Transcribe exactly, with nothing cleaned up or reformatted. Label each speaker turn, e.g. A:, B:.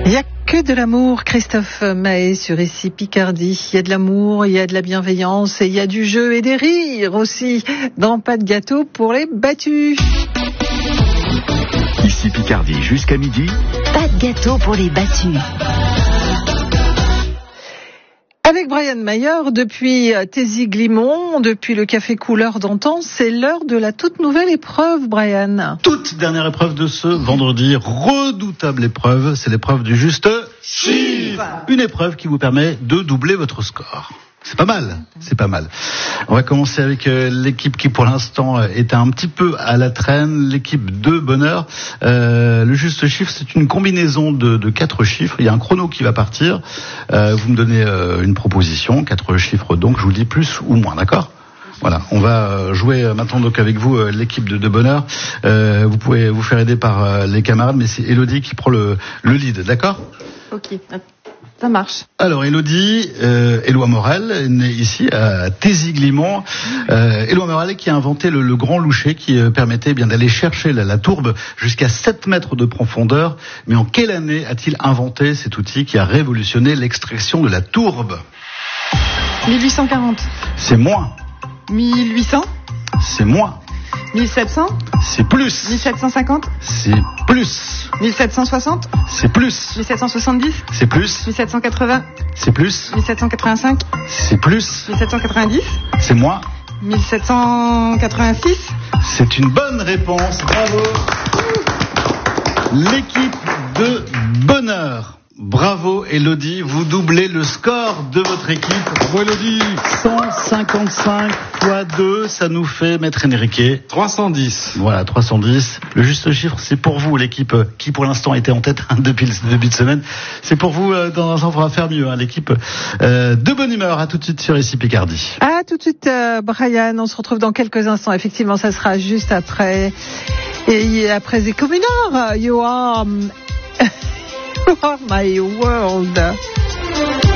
A: Il n'y a que de l'amour, Christophe Maé sur Ici Picardie. Il y a de l'amour, il y a de la bienveillance et il y a du jeu et des rires aussi dans Pas de gâteau pour les battus.
B: Ici Picardie jusqu'à midi.
C: Pas de gâteau pour les battus.
A: Avec Brian Mayer, depuis Taisy-Glimont, depuis le café couleur d'antan, c'est l'heure de la toute nouvelle épreuve, Brian.
D: Toute dernière épreuve de ce vendredi, redoutable épreuve, c'est l'épreuve du juste chiffre. Une épreuve qui vous permet de doubler votre score. C'est pas mal, c'est pas mal. On va commencer avec euh, l'équipe qui pour l'instant est un petit peu à la traîne, l'équipe de Bonheur. Euh, le juste chiffre, c'est une combinaison de, de quatre chiffres. Il y a un chrono qui va partir. Euh, vous me donnez euh, une proposition, quatre chiffres donc, je vous dis plus ou moins, d'accord ? Voilà, on va jouer maintenant donc avec vous l'équipe de, de Bonheur. Euh, vous pouvez vous faire aider par euh, les camarades, mais c'est Elodie qui prend le, le lead, d'accord ?
A: Ok. Ça marche.
D: Alors Elodie, euh, Éloi Morel, est née ici à Taisy-Glimont. Euh, Éloi Morel qui a inventé le, le grand loucher qui euh, permettait eh bien d'aller chercher la, la tourbe jusqu'à sept mètres de profondeur. Mais en quelle année a-t-il inventé cet outil qui a révolutionné l'extraction de la tourbe ?
E: mille huit cent quarante.
D: C'est moins.
E: mille huit cents.
D: C'est moins.
E: mille sept cents.
D: C'est plus.
E: mille sept cent cinquante.
D: C'est plus.
E: mille sept cent soixante.
D: C'est plus.
E: mille sept cent soixante-dix.
D: C'est plus.
E: mille sept cent quatre-vingts.
D: C'est plus.
E: mille sept cent quatre-vingt-cinq.
D: C'est plus.
E: mille sept cent quatre-vingt-dix.
D: C'est moins.
E: mille sept cent quatre-vingt-six.
D: C'est une bonne réponse. Bravo. L'équipe de Bonheur. Bravo Elodie, vous doublez le score de votre équipe. Bravo Elodie. cent cinquante-cinq fois deux, ça nous fait, Maître Enrique,
F: trois cent dix.
D: Voilà, trois cent dix. Le juste chiffre, c'est pour vous, l'équipe qui pour l'instant était en tête depuis le début de semaine. C'est pour vous, dans un instant, on va faire mieux, hein, l'équipe euh, de bonne humeur. À tout de suite sur Ici Picardie.
A: À tout de suite, euh, Brian. On se retrouve dans quelques instants. Effectivement, ça sera juste après. Et après les communards, you are... You are my world.